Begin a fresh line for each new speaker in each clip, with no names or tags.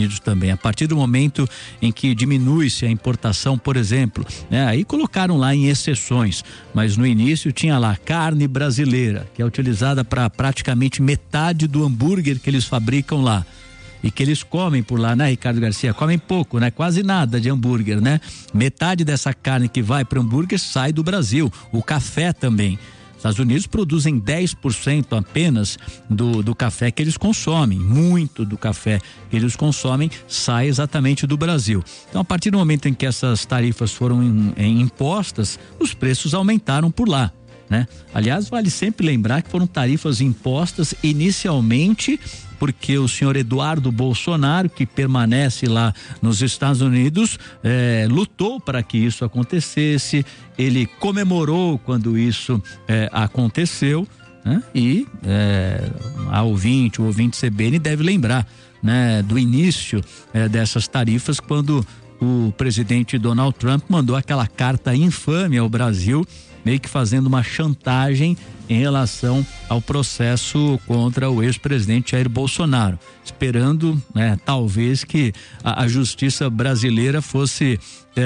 Unidos também. A partir do momento em que diminui-se a importação, por exemplo, né? Aí colocaram lá em exceções, mas no início tinha lá carne brasileira, que é utilizada para praticamente metade do hambúrguer que eles fabricam lá. E que eles comem por lá, né, Ricardo Garcia? Comem pouco, né? Quase nada de hambúrguer, né? Metade dessa carne que vai para hambúrguer sai do Brasil. O café também. Estados Unidos produzem 10% apenas do café que eles consomem. Muito do café que eles consomem sai exatamente do Brasil. Então, a partir do momento em que essas tarifas foram impostas, os preços aumentaram por lá, né? Aliás, vale sempre lembrar que foram tarifas impostas inicialmente porque o senhor Eduardo Bolsonaro, que permanece lá nos Estados Unidos, lutou para que isso acontecesse, ele comemorou quando isso aconteceu, né? E o ouvinte CBN deve lembrar, né, do início dessas tarifas, quando o presidente Donald Trump mandou aquela carta infame ao Brasil, meio que fazendo uma chantagem em relação ao processo contra o ex-presidente Jair Bolsonaro, esperando, né, talvez que a justiça brasileira fosse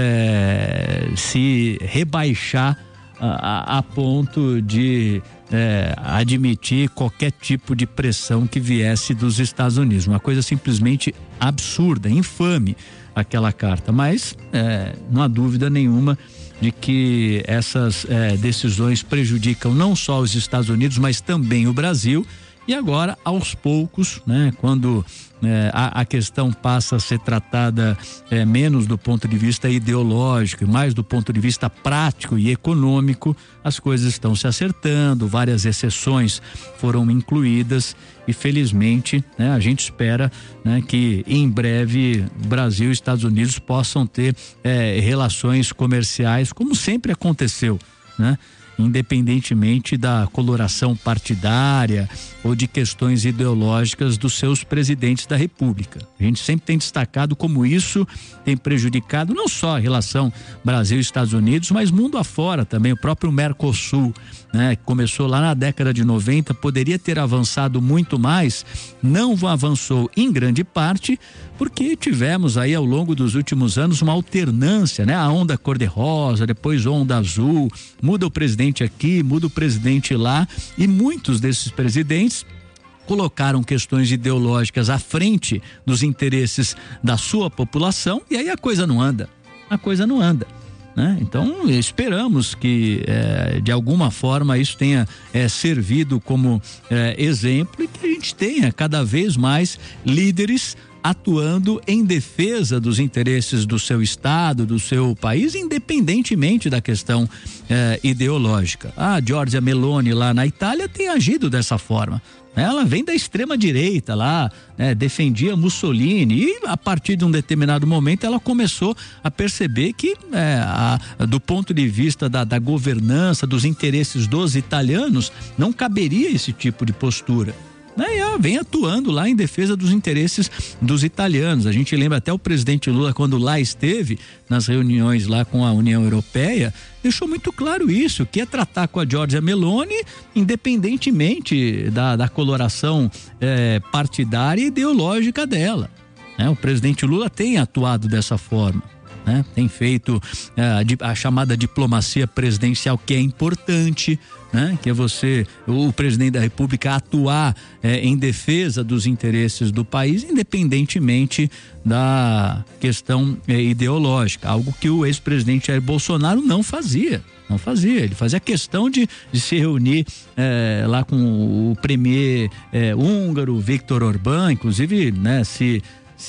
se rebaixar a ponto de admitir qualquer tipo de pressão que viesse dos Estados Unidos. Uma coisa simplesmente absurda, infame aquela carta, mas não há dúvida nenhuma de que essas decisões prejudicam não só os Estados Unidos, mas também o Brasil. E agora, aos poucos, né, quando a questão passa a ser tratada menos do ponto de vista ideológico e mais do ponto de vista prático e econômico, as coisas estão se acertando, várias exceções foram incluídas e felizmente, né, a gente espera, né, que em breve Brasil e Estados Unidos possam ter relações comerciais como sempre aconteceu, né? Independentemente da coloração partidária ou de questões ideológicas dos seus presidentes da República. A gente sempre tem destacado como isso tem prejudicado não só a relação Brasil e Estados Unidos, mas mundo afora também. O próprio Mercosul, né, que começou lá na década de 90, poderia ter avançado muito mais, não avançou em grande parte porque tivemos aí ao longo dos últimos anos uma alternância, né? A onda cor-de-rosa, depois onda azul, muda o presidente aqui, muda o presidente lá, e muitos desses presidentes colocaram questões ideológicas à frente dos interesses da sua população, e aí a coisa não anda, né? Então esperamos que de alguma forma isso tenha servido como exemplo e que a gente tenha cada vez mais líderes atuando em defesa dos interesses do seu estado, do seu país, independentemente da questão ideológica. A Giorgia Meloni lá na Itália tem agido dessa forma. Ela vem da extrema direita lá, né, defendia Mussolini, e a partir de um determinado momento ela começou a perceber que do ponto de vista da governança, dos interesses dos italianos, não caberia esse tipo de postura. E ela vem atuando lá em defesa dos interesses dos italianos. A gente lembra até o presidente Lula, quando lá esteve nas reuniões lá com a União Europeia, deixou muito claro isso, que é tratar com a Giorgia Meloni independentemente da coloração partidária e ideológica dela, né? O presidente Lula tem atuado dessa forma, né? Tem feito a chamada diplomacia presidencial, que é importante, né? Que é o presidente da República, atuar em defesa dos interesses do país, independentemente da questão ideológica, algo que o ex-presidente Jair Bolsonaro não fazia. Ele fazia questão de se reunir lá com o premier húngaro, Viktor Orbán, inclusive, né, se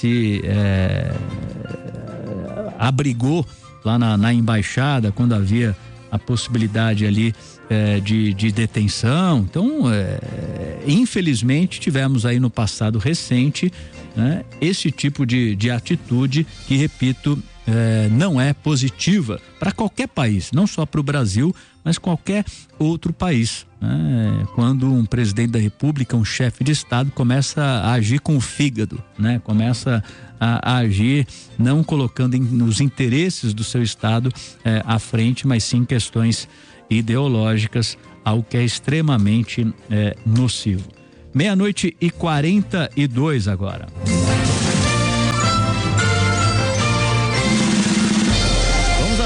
abrigou lá na embaixada quando havia a possibilidade ali de detenção. Então, infelizmente, tivemos aí no passado recente, né, esse tipo de atitude que, repito, não é positiva para qualquer país, não só para o Brasil, mas qualquer outro país, né? Quando um presidente da República, um chefe de Estado, começa a agir com o fígado, né? Começa a agir não colocando os interesses do seu Estado à frente, mas sim questões ideológicas, algo que é extremamente nocivo. 00:42 agora.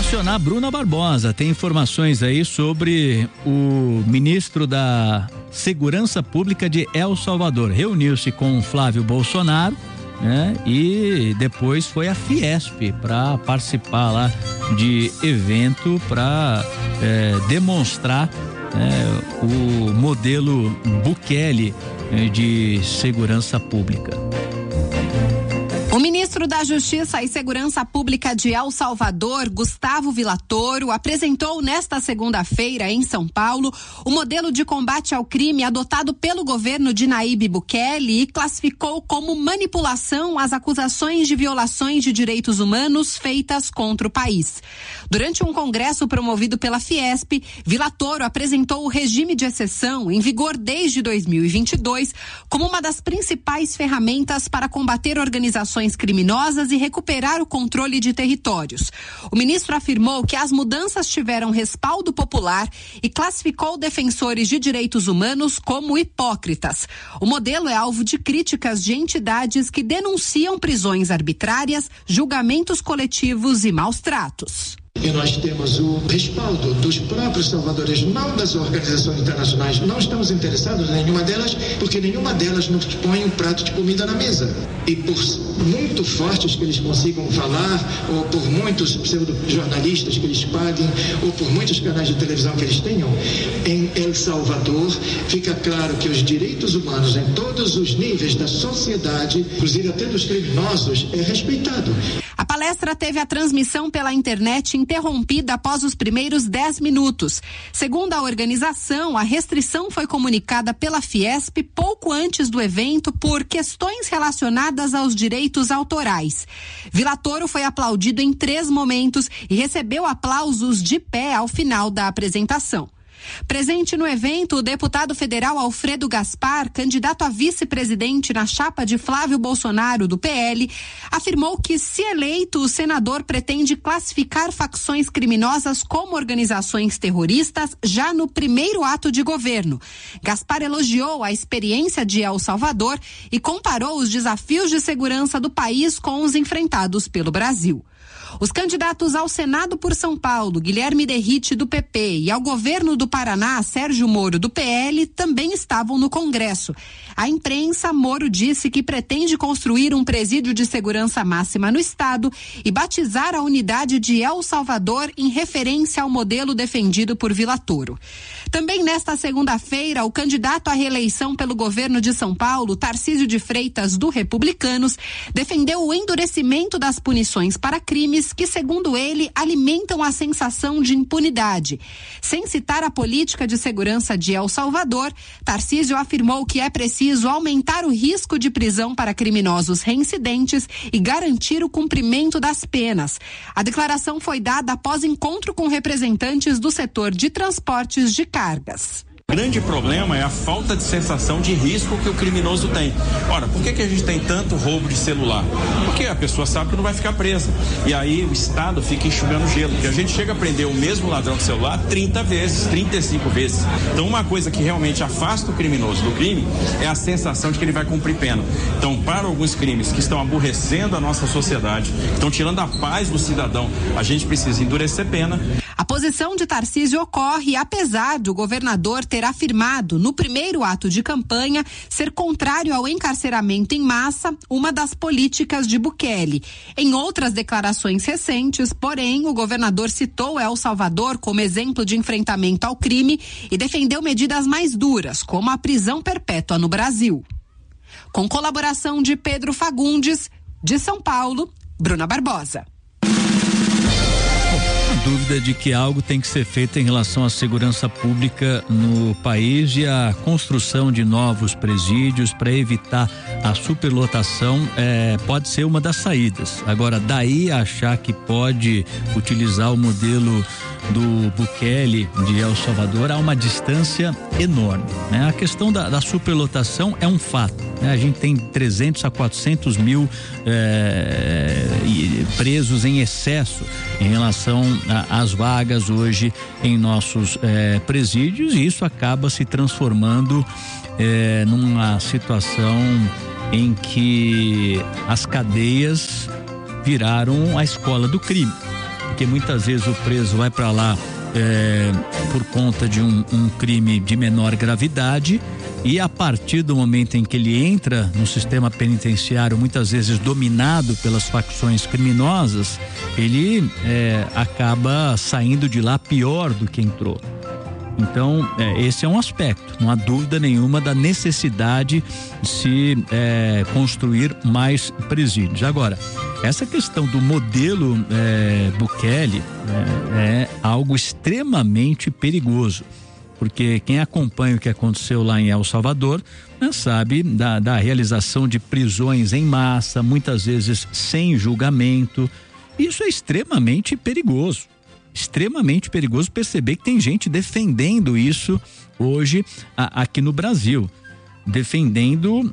acionar a Bruna Barbosa. Tem informações aí sobre o ministro da Segurança Pública de El Salvador. Reuniu-se com Flávio Bolsonaro, né? E depois foi a Fiesp para participar lá de evento para demonstrar o modelo Bukele de segurança pública.
O ministro da Justiça e Segurança Pública de El Salvador, Gustavo Villatoro, apresentou nesta segunda-feira em São Paulo o modelo de combate ao crime adotado pelo governo de Nayib Bukele e classificou como manipulação as acusações de violações de direitos humanos feitas contra o país. Durante um congresso promovido pela Fiesp, Villatoro apresentou o regime de exceção, em vigor desde 2022, como uma das principais ferramentas para combater organizações criminosas e recuperar o controle de territórios. O ministro afirmou que as mudanças tiveram respaldo popular e classificou defensores de direitos humanos como hipócritas. O modelo é alvo de críticas de entidades que denunciam prisões arbitrárias, julgamentos coletivos e maus tratos.
E nós temos o respaldo dos próprios salvadorenses, não das organizações internacionais. Não estamos interessados em nenhuma delas, porque nenhuma delas nos põe um prato de comida na mesa. E por muito fortes que eles consigam falar, ou por muitos pseudo-jornalistas que eles paguem, ou por muitos canais de televisão que eles tenham, em El Salvador fica claro que os direitos humanos em todos os níveis da sociedade, inclusive até dos criminosos, é respeitado.
A palestra teve a transmissão pela internet interrompida após os primeiros 10 minutos. Segundo a organização, a restrição foi comunicada pela Fiesp pouco antes do evento por questões relacionadas aos direitos autorais. Villatoro foi aplaudido em 3 momentos e recebeu aplausos de pé ao final da apresentação. Presente no evento, o deputado federal Alfredo Gaspar, candidato a vice-presidente na chapa de Flávio Bolsonaro, do PL, afirmou que, se eleito, o senador pretende classificar facções criminosas como organizações terroristas já no primeiro ato de governo. Gaspar elogiou a experiência de El Salvador e comparou os desafios de segurança do país com os enfrentados pelo Brasil. Os candidatos ao Senado por São Paulo, Guilherme Derrite, do PP, e ao governo do Paraná, Sérgio Moro, do PL, também estavam no Congresso. À imprensa, Moro disse que pretende construir um presídio de segurança máxima no estado e batizar a unidade de El Salvador em referência ao modelo defendido por Villatoro. Também nesta segunda-feira, o candidato à reeleição pelo governo de São Paulo, Tarcísio de Freitas, do Republicanos, defendeu o endurecimento das punições para crimes que, segundo ele, alimentam a sensação de impunidade. Sem citar a política de segurança de El Salvador, Tarcísio afirmou que é preciso aumentar o risco de prisão para criminosos reincidentes e garantir o cumprimento das penas. A declaração foi dada após encontro com representantes do setor de transportes de cargas.
O grande problema é a falta de sensação de risco que o criminoso tem. Ora, por que a gente tem tanto roubo de celular? Porque a pessoa sabe que não vai ficar presa. E aí o Estado fica enxugando gelo. Porque a gente chega a prender o mesmo ladrão de celular 30 vezes, 35 vezes. Então uma coisa que realmente afasta o criminoso do crime é a sensação de que ele vai cumprir pena. Então, para alguns crimes que estão aborrecendo a nossa sociedade, estão tirando a paz do cidadão, a gente precisa endurecer pena.
A posição de Tarcísio ocorre apesar do governador ter afirmado no primeiro ato de campanha ser contrário ao encarceramento em massa, uma das políticas de Bukele. Em outras declarações recentes, porém, o governador citou El Salvador como exemplo de enfrentamento ao crime e defendeu medidas mais duras, como a prisão perpétua no Brasil. Com colaboração de Pedro Fagundes, de São Paulo, Bruna Barbosa.
Dúvida de que algo tem que ser feito em relação à segurança pública no país e a construção de novos presídios para evitar a superlotação pode ser uma das saídas. Agora, daí achar que pode utilizar o modelo do Bukele de El Salvador, há uma distância enorme, né? A questão da superlotação é um fato, né? A gente tem 300 a 400 mil presos em excesso em relação às vagas hoje em nossos presídios, e isso acaba se transformando numa situação em que as cadeias viraram a escola do crime. porque muitas vezes o preso vai para lá por conta de um crime de menor gravidade, e a partir do momento em que ele entra no sistema penitenciário, muitas vezes dominado pelas facções criminosas, ele acaba saindo de lá pior do que entrou. Então, esse é um aspecto, não há dúvida nenhuma da necessidade de se construir mais presídios. Agora, essa questão do modelo Bukele é algo extremamente perigoso, porque quem acompanha o que aconteceu lá em El Salvador, sabe da realização de prisões em massa, muitas vezes sem julgamento. Isso é extremamente perigoso. Extremamente perigoso perceber que tem gente defendendo isso hoje aqui no Brasil, defendendo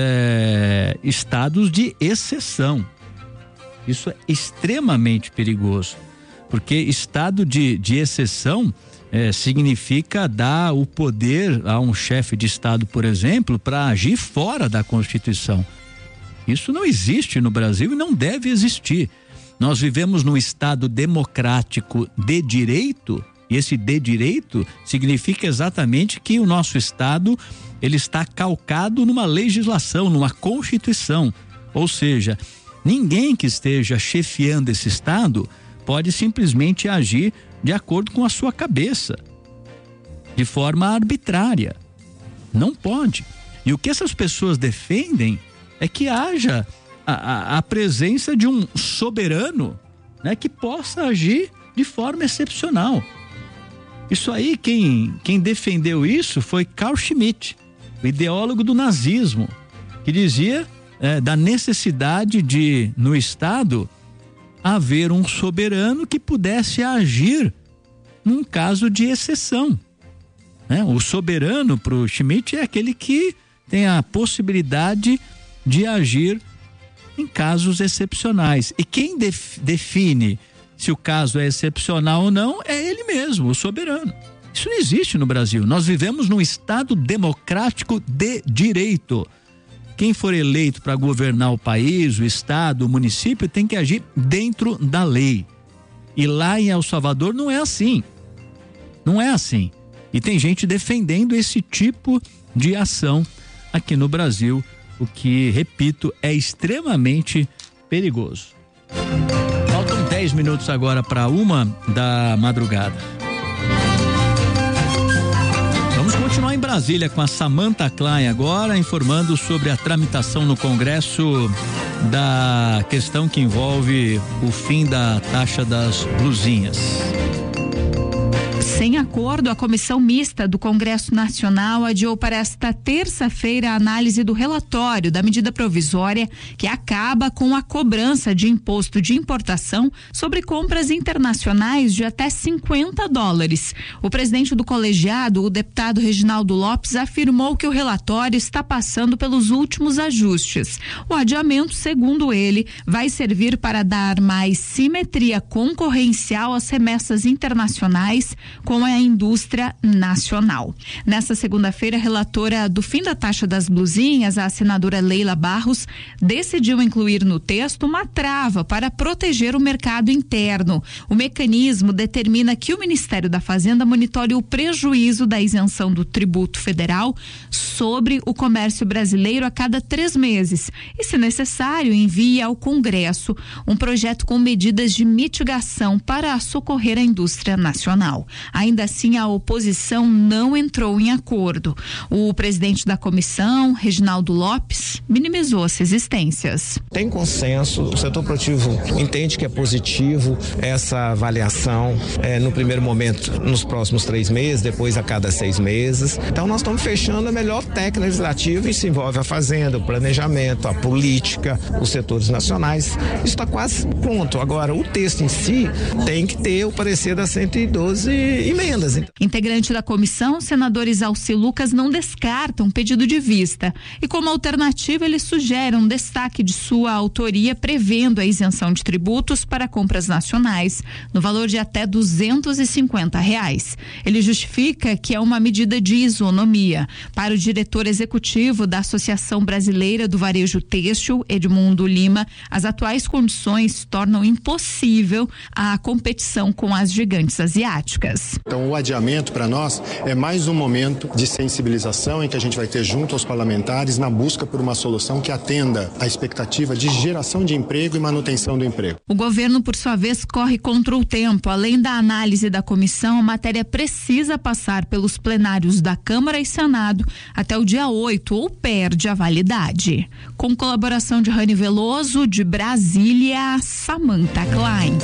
estados de exceção. Isso é extremamente perigoso, porque estado de exceção significa dar o poder a um chefe de estado, por exemplo, para agir fora da Constituição. Isso não existe no Brasil e não deve existir. Nós vivemos num estado democrático de direito, e esse de direito significa exatamente que o nosso estado, ele está calcado numa legislação, numa Constituição. Ou seja, ninguém que esteja chefiando esse estado pode simplesmente agir de acordo com a sua cabeça, de forma arbitrária. Não pode. E o que essas pessoas defendem é que haja a presença de um soberano, né, que possa agir de forma excepcional. Isso aí, quem defendeu isso foi Carl Schmitt, o ideólogo do nazismo, que dizia da necessidade de, no Estado, haver um soberano que pudesse agir num caso de exceção. O soberano, para o Schmitt, é aquele que tem a possibilidade de agir em casos excepcionais. E quem define se o caso é excepcional ou não é ele mesmo, o soberano. Isso não existe no Brasil. Nós vivemos num estado democrático de direito. Quem for eleito para governar o país, o estado, o município, tem que agir dentro da lei. E lá em El Salvador não é assim. Não é assim. E tem gente defendendo esse tipo de ação aqui no Brasil, o que, repito, é extremamente perigoso. Faltam 10 minutos agora para 1h da Vamos continuar em Brasília com a Samantha Klein agora, informando sobre a tramitação no Congresso da questão que envolve o fim da taxa das blusinhas.
Sem acordo, a Comissão Mista do Congresso Nacional adiou para esta terça-feira a análise do relatório da medida provisória que acaba com a cobrança de imposto de importação sobre compras internacionais de até $50. O presidente do colegiado, o deputado Reginaldo Lopes, afirmou que o relatório está passando pelos últimos ajustes. O adiamento, segundo ele, vai servir para dar mais simetria concorrencial às remessas internacionais com a indústria nacional. Nessa segunda-feira, a relatora do fim da taxa das blusinhas, a senadora Leila Barros, decidiu incluir no texto uma trava para proteger o mercado interno. O mecanismo determina que o Ministério da Fazenda monitore o prejuízo da isenção do tributo federal sobre o comércio brasileiro a cada 3 meses e, se necessário, envie ao Congresso um projeto com medidas de mitigação para socorrer a indústria nacional. Ainda assim, a oposição não entrou em acordo. O presidente da comissão, Reginaldo Lopes, minimizou as resistências.
Tem consenso, o setor produtivo entende que é positivo essa avaliação, no primeiro momento nos próximos 3 meses, depois a cada 6 meses. Então nós estamos fechando a melhor técnica legislativa e se envolve a fazenda, o planejamento, a política, os setores nacionais. Isso está quase pronto. Agora, o texto em si tem que ter o parecer da 112 emendas.
Integrante da comissão, senadores Alci Lucas não descartam pedido de vista e, como alternativa, ele sugere um destaque de sua autoria prevendo a isenção de tributos para compras nacionais no valor de até R$250. Ele justifica que é uma medida de isonomia. Para o diretor executivo da Associação Brasileira do Varejo Têxtil, Edmundo Lima, as atuais condições tornam impossível a competição com as gigantes asiáticas.
Então, o adiamento para nós é mais um momento de sensibilização em que a gente vai ter junto aos parlamentares na busca por uma solução que atenda à expectativa de geração de emprego e manutenção do emprego.
O governo, por sua vez, corre contra o tempo. Além da análise da comissão, a matéria precisa passar pelos plenários da Câmara e Senado até o dia 8 ou perde a validade. Com colaboração de Rani Veloso, de Brasília, Samantha Klein.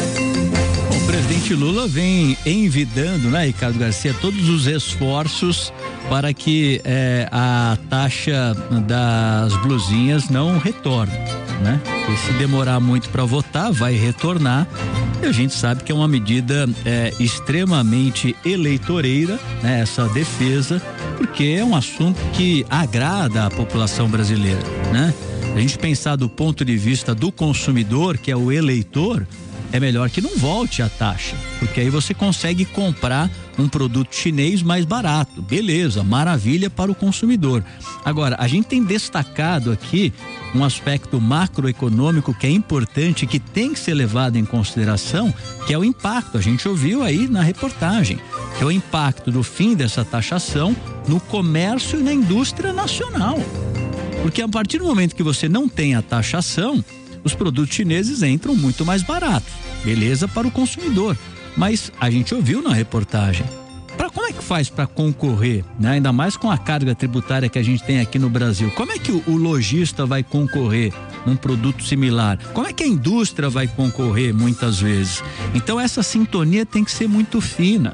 O presidente Lula vem envidando, né, Ricardo Garcia, todos os esforços para que a taxa das blusinhas não retorne, né? E se demorar muito para votar, vai retornar. E a gente sabe que é uma medida extremamente eleitoreira, né, essa defesa, porque é um assunto que agrada a população brasileira, né? A gente pensar do ponto de vista do consumidor, que é o eleitor, é melhor que não volte a taxa, porque aí você consegue comprar um produto chinês mais barato. Beleza, maravilha para o consumidor. Agora, a gente tem destacado aqui um aspecto macroeconômico que é importante, que tem que ser levado em consideração, que é o impacto. A gente ouviu aí na reportagem, que é o impacto do fim dessa taxação no comércio e na indústria nacional. Porque a partir do momento que você não tem a taxação, os produtos chineses entram muito mais baratos, beleza para o consumidor, mas a gente ouviu na reportagem, como é que faz para concorrer, né? Ainda mais com a carga tributária que a gente tem aqui no Brasil, como é que o lojista vai concorrer num produto similar? Como é que a indústria vai concorrer muitas vezes? Então essa sintonia tem que ser muito fina.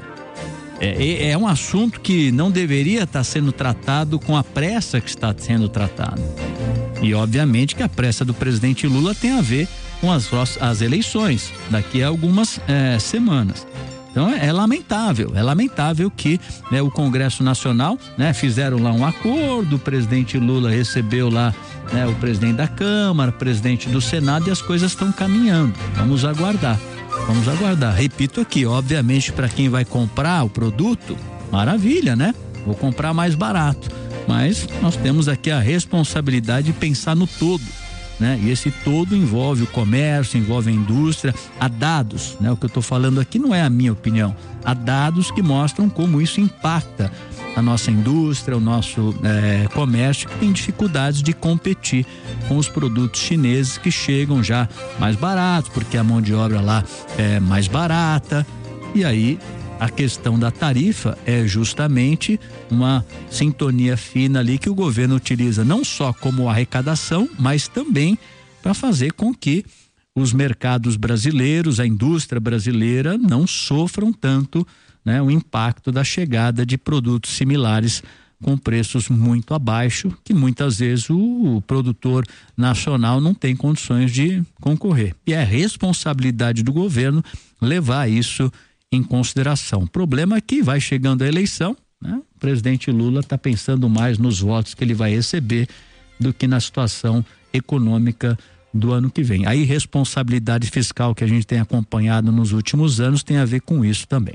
É um assunto que não deveria estar sendo tratado com a pressa que está sendo tratado. E obviamente que a pressa do presidente Lula tem a ver com as eleições daqui a algumas semanas. Então é lamentável que, né, o Congresso Nacional, né, fizeram lá um acordo, o presidente Lula recebeu lá, né, o presidente da Câmara, o presidente do Senado, e as coisas estão caminhando. Vamos aguardar. Repito aqui, obviamente, para quem vai comprar o produto, maravilha, né? Vou comprar mais barato. Mas nós temos aqui a responsabilidade de pensar no todo, né? E esse todo envolve o comércio, envolve a indústria. Há dados, né? O que eu estou falando aqui não é a minha opinião. Há dados que mostram como isso impacta a nossa indústria, o nosso comércio, que tem dificuldades de competir com os produtos chineses que chegam já mais baratos, porque a mão de obra lá é mais barata. E aí a questão da tarifa é justamente uma sintonia fina ali que o governo utiliza não só como arrecadação, mas também para fazer com que os mercados brasileiros, a indústria brasileira não sofram tanto, né, o impacto da chegada de produtos similares com preços muito abaixo, que muitas vezes o produtor nacional não tem condições de concorrer. E é responsabilidade do governo levar isso em consideração. O problema é que vai chegando a eleição, né? O presidente Lula está pensando mais nos votos que ele vai receber do que na situação econômica do ano que vem. A irresponsabilidade fiscal que a gente tem acompanhado nos últimos anos tem a ver com isso também.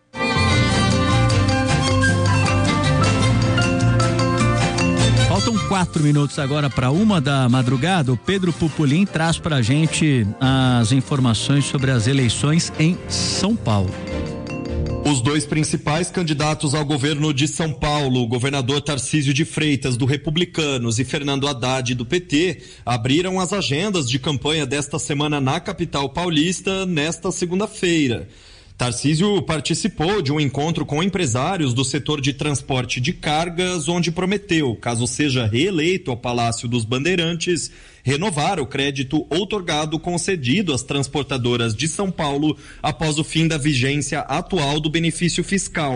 Faltam 4 minutos agora para 1h da madrugada. O Pedro Pupolin traz para a gente as informações sobre as eleições em São Paulo.
Os dois principais candidatos ao governo de São Paulo, o governador Tarcísio de Freitas, do Republicanos, e Fernando Haddad, do PT, abriram as agendas de campanha desta semana na capital paulista, nesta segunda-feira. Tarcísio participou de um encontro com empresários do setor de transporte de cargas, onde prometeu, caso seja reeleito ao Palácio dos Bandeirantes, renovar o crédito outorgado concedido às transportadoras de São Paulo após o fim da vigência atual do benefício fiscal.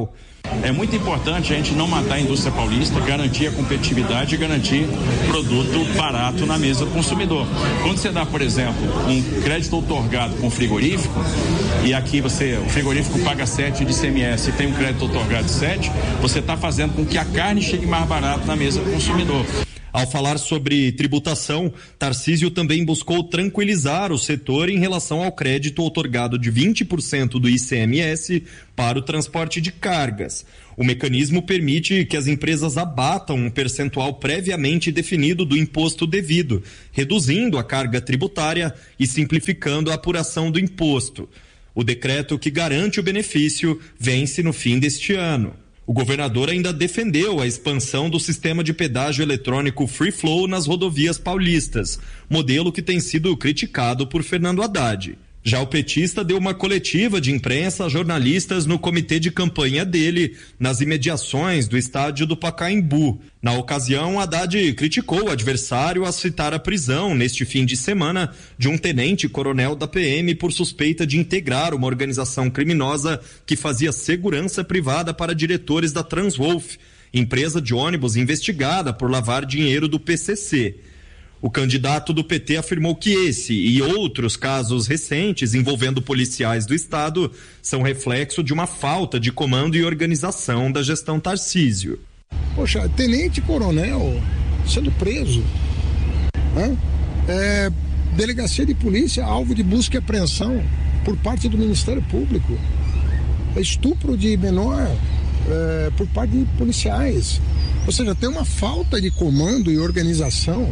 É muito importante a gente não matar a indústria paulista, garantir a competitividade e garantir produto barato na mesa do consumidor. Quando você dá, por exemplo, um crédito outorgado com frigorífico, e aqui o frigorífico paga 7 de ICMS e tem um crédito outorgado de 7, você está fazendo com que a carne chegue mais barato na mesa do consumidor.
Ao falar sobre tributação, Tarcísio também buscou tranquilizar o setor em relação ao crédito outorgado de 20% do ICMS para o transporte de cargas. O mecanismo permite que as empresas abatam um percentual previamente definido do imposto devido, reduzindo a carga tributária e simplificando a apuração do imposto. O decreto que garante o benefício vence no fim deste ano. O governador ainda defendeu a expansão do sistema de pedágio eletrônico Free Flow nas rodovias paulistas, modelo que tem sido criticado por Fernando Haddad. Já o petista deu uma coletiva de imprensa a jornalistas no comitê de campanha dele, nas imediações do estádio do Pacaembu. Na ocasião, Haddad criticou o adversário a citar a prisão, neste fim de semana, de um tenente-coronel da PM por suspeita de integrar uma organização criminosa que fazia segurança privada para diretores da Transwolf, empresa de ônibus investigada por lavar dinheiro do PCC. O candidato do PT afirmou que esse e outros casos recentes envolvendo policiais do Estado são reflexo de uma falta de comando e organização da gestão Tarcísio.
Poxa, tenente-coronel sendo preso, né? Delegacia de polícia, alvo de busca e apreensão por parte do Ministério Público, estupro de menor por parte de policiais. Ou seja, tem uma falta de comando e organização.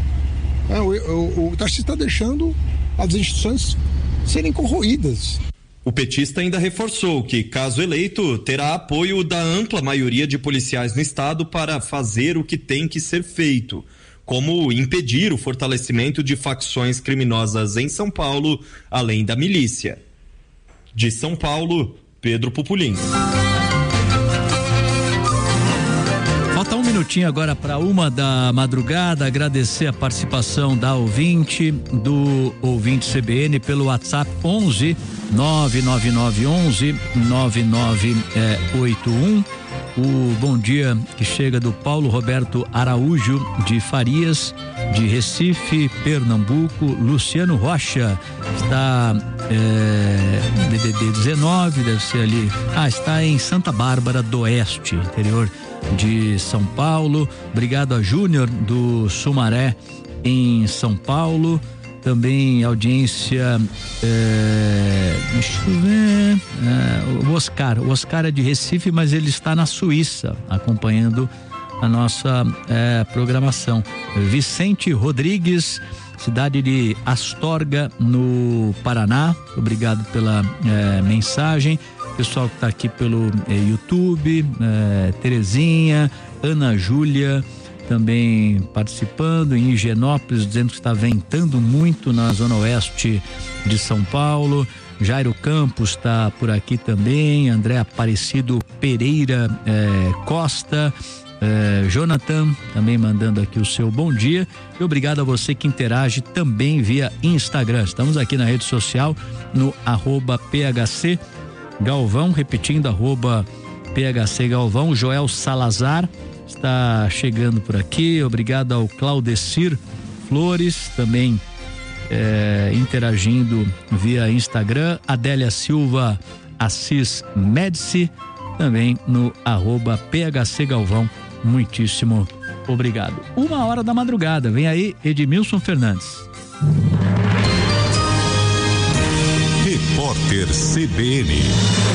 O Tarcísio está deixando as instituições serem corroídas.
O petista ainda reforçou que, caso eleito, terá apoio da ampla maioria de policiais no estado para fazer o que tem que ser feito, como impedir o fortalecimento de facções criminosas em São Paulo, além da milícia. De São Paulo, Pedro Pupulim.
Falta um minutinho agora para 1h da madrugada. Agradecer a participação da ouvinte, do ouvinte CBN pelo WhatsApp 11 99911 9981. O bom dia que chega do Paulo Roberto Araújo de Farias, de Recife, Pernambuco. Luciano Rocha está DDD 19, deve ser ali. Está em Santa Bárbara do Oeste, interior de São Paulo. Obrigado a Júnior do Sumaré em São Paulo. Também audiência, deixa eu ver, o Oscar é de Recife, mas ele está na Suíça acompanhando a nossa programação. Vicente Rodrigues, cidade de Astorga, no Paraná. Obrigado pela mensagem. Pessoal que está aqui pelo YouTube, Terezinha, Ana Júlia também participando, em Higienópolis, dizendo que está ventando muito na zona oeste de São Paulo. Jairo Campos está por aqui também, André Aparecido Pereira Costa, Jonathan também mandando aqui o seu bom dia, e obrigado a você que interage também via Instagram. Estamos aqui na rede social no @PHC Galvão, repetindo @PHC Galvão. Joel Salazar está chegando por aqui, obrigado ao Claudecir Flores, também interagindo via Instagram. Adélia Silva Assis Médici, também no @PHC Galvão. Muitíssimo obrigado. 1h da madrugada, vem aí Edmilson Fernandes.
Repórter CBN.